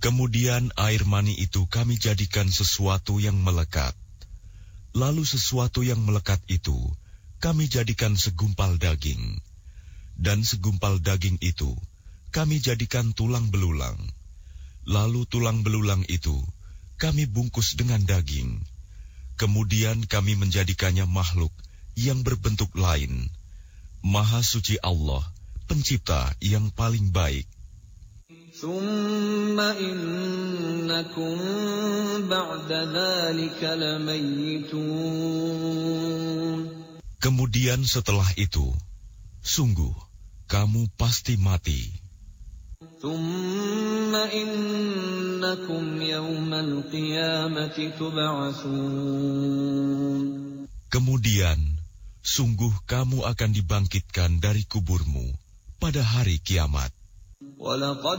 Kemudian air mani itu kami jadikan sesuatu yang melekat. Lalu sesuatu yang melekat itu kami jadikan segumpal daging. Dan segumpal daging itu kami jadikan tulang belulang. Lalu tulang belulang itu kami bungkus dengan daging. Kemudian kami menjadikannya makhluk yang berbentuk lain. Maha suci Allah, pencipta yang paling baik. ثُمَّ إِنَّكُمْ بَعْدَ ذَلِكَ لَمَيِّتُونَ. Kemudian setelah itu, sungguh kamu pasti mati. ثُمَّ إِنَّكُمْ يَوْمَ الْقِيَامَةِ تُبْعَثُونَ. Kemudian, sungguh kamu akan dibangkitkan dari kuburmu pada hari kiamat. وَلَقَدْ